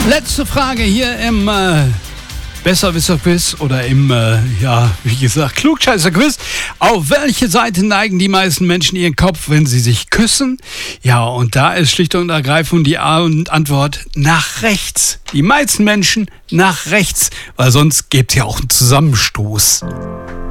Letzte Frage hier im Besserwisser-Quiz oder im, wie gesagt, Klugscheißer-Quiz. Auf welche Seite neigen die meisten Menschen ihren Kopf, wenn sie sich küssen? Ja, und da ist schlicht und ergreifend die Antwort nach rechts. Die meisten Menschen nach rechts, weil sonst gäbe es ja auch einen Zusammenstoß.